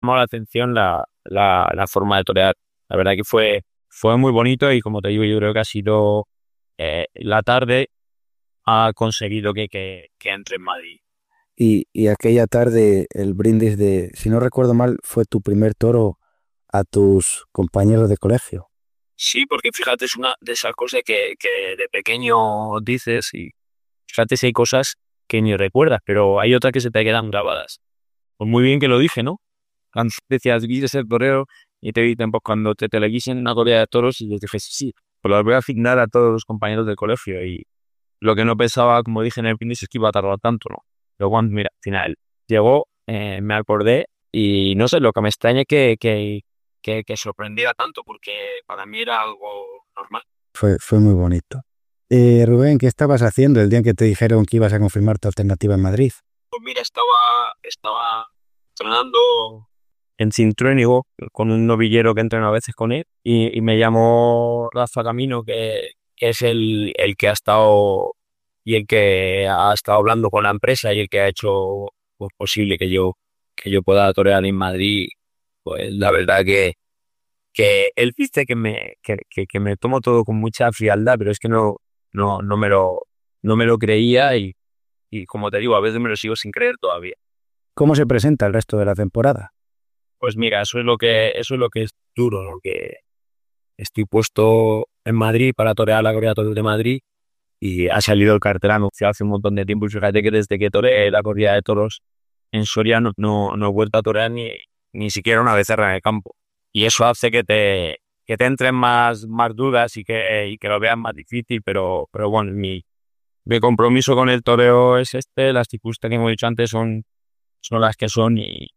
llamó la atención la forma de torear. La verdad que fue muy bonito y como te digo, yo creo que ha sido la tarde ha conseguido que entre en Madrid. Y aquella tarde el brindis de, si no recuerdo mal, fue tu primer toro a tus compañeros de colegio. Sí, porque fíjate, es una de esas cosas que de pequeño dices y fíjate si hay cosas que ni recuerdas, pero hay otras que se te quedan grabadas. Pues muy bien que lo dije, ¿no? Cuando decías, quieres ser torero y te dicen, pues cuando te teleguisen una corrida de toros y yo dije, sí, sí, pues las voy a asignar a todos los compañeros del colegio y lo que no pensaba, como dije en el índice, es que iba a tardar tanto, ¿no? Pero cuando, mira, al final llegó, me acordé y no sé, lo que me extraña es que sorprendiera tanto porque para mí era algo normal. Fue muy bonito. Rubén, ¿qué estabas haciendo el día en que te dijeron que ibas a confirmar tu alternativa en Madrid? Pues mira, estaba entrenando en Cintruénigo con un novillero que entreno a veces con él y me llamó Rafa Camino, que es el que ha estado y el que ha estado hablando con la empresa y el que ha hecho pues, posible que yo pueda torear en Madrid. Pues la verdad que él dice que me tomo todo con mucha frialdad, pero es que no, no me lo creía y como te digo, a veces me lo sigo sin creer todavía. ¿Cómo se presenta el resto de la temporada? Pues mira, eso es lo que es duro, ¿no? Que estoy puesto en Madrid para torear la corrida de toros de Madrid y ha salido el cartel anunciado hace un montón de tiempo y fíjate que desde que toreé la corrida de toros en Soria no he vuelto a torear ni siquiera una becerra en el campo. Y eso hace que te entren más dudas y que lo veas más difícil, pero bueno, mi compromiso con el toreo es este, las circunstancias que hemos dicho antes son las que son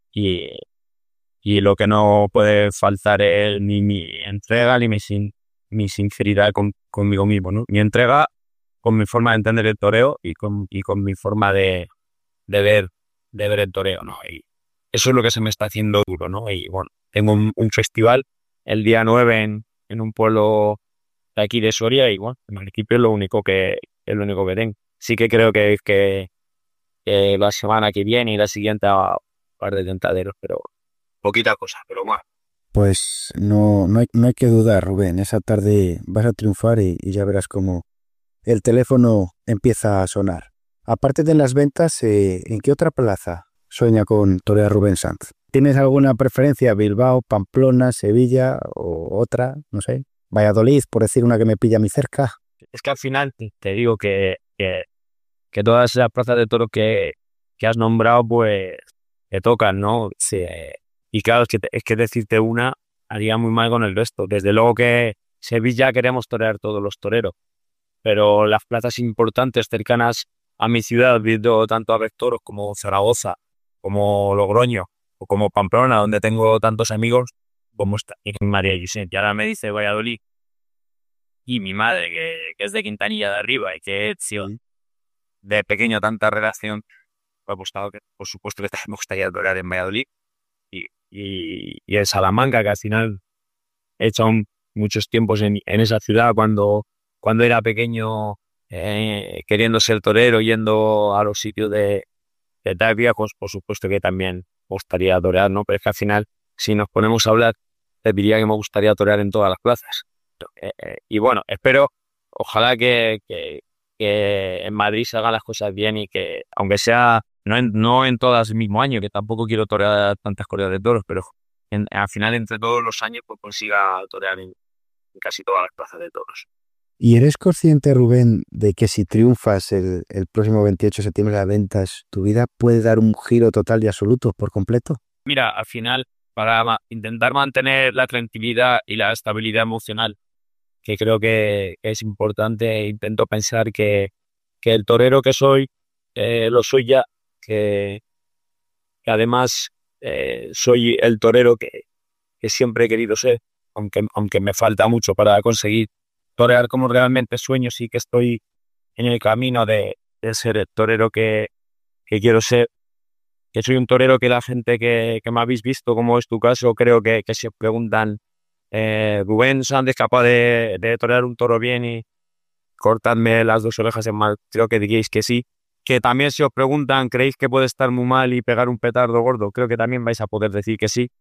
y lo que no puede faltar es ni mi entrega ni mi sinceridad conmigo mismo, ¿no? Mi entrega con mi forma de entender el toreo y con mi forma de ver, de ver el toreo, ¿no? Y eso es lo que se me está haciendo duro, ¿no? Y bueno, tengo un festival el día 9 en un pueblo de aquí de Soria y bueno, en el equipo es lo único que tengo. Sí que creo que la semana que viene y la siguiente a un par de tentaderos, pero poquita cosa, pero bueno. Pues no hay que dudar, Rubén. Esa tarde vas a triunfar y ya verás cómo el teléfono empieza a sonar. Aparte de las ventas, ¿en qué otra plaza sueña con torear Rubén Sanz? ¿Tienes alguna preferencia? ¿Bilbao, Pamplona, Sevilla o otra? No sé. Valladolid, por decir una que me pilla a mí cerca. Es que al final te digo que todas esas plazas de toros que has nombrado, pues te tocan, ¿no? Sí, y claro, es que decirte una haría muy mal con el resto. Desde luego que Sevilla queremos torear todos los toreros, pero las plazas importantes cercanas a mi ciudad, viendo tanto a Toros como Zaragoza, como Logroño o como Pamplona, donde tengo tantos amigos, como está en María José. Y ahora me dice Valladolid y mi madre, que es de Quintanilla de Arriba y que sí, de pequeño tanta relación, pues, apostado que por supuesto que también me gustaría torear en Valladolid y en Salamanca, que al final he hecho muchos tiempos en esa ciudad cuando era pequeño, queriendo ser torero, yendo a los sitios de tal viejos, por supuesto que también me gustaría torear, ¿no? Pero es que al final, si nos ponemos a hablar, te diría que me gustaría torear en todas las plazas. Y bueno, espero, ojalá que en Madrid se hagan las cosas bien y que, aunque sea no en todas el mismo año, que tampoco quiero torear tantas corridas de toros, pero al final entre todos los años pues consiga torear en casi todas las plazas de toros. ¿Y eres consciente, Rubén, de que si triunfas el próximo 28 de septiembre a ventas, tu vida puede dar un giro total y absoluto por completo? Mira, al final, para intentar mantener la tranquilidad y la estabilidad emocional, que creo que es importante, intento pensar que el torero que soy, lo soy ya, que, que además soy el torero que siempre he querido ser, aunque me falta mucho para conseguir torear como realmente sueño, sí que estoy en el camino de ser el torero que quiero ser, que soy un torero que la gente que me habéis visto, como es tu caso, creo que se preguntan, Rubén Sánchez es capaz de torear un toro bien y cortarme las dos orejas en mal, creo que diríais que sí. Que también si os preguntan, ¿creéis que puede estar muy mal y pegar un petardo gordo? Creo que también vais a poder decir que sí.